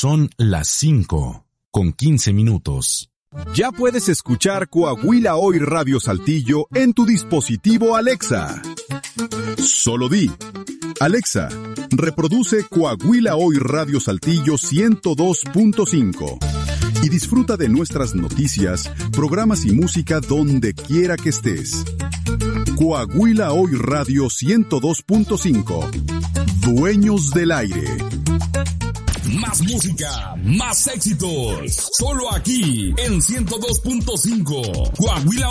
Son las 5:15. Ya puedes escuchar Coahuila Hoy Radio Saltillo en tu dispositivo Alexa. Solo di: Alexa, reproduce Coahuila Hoy Radio Saltillo 102.5 y disfruta de nuestras noticias, programas y música donde quiera que estés. Coahuila Hoy Radio 102.5. Dueños del aire. Más música, más éxitos. Solo aquí en 102.5. Coahuila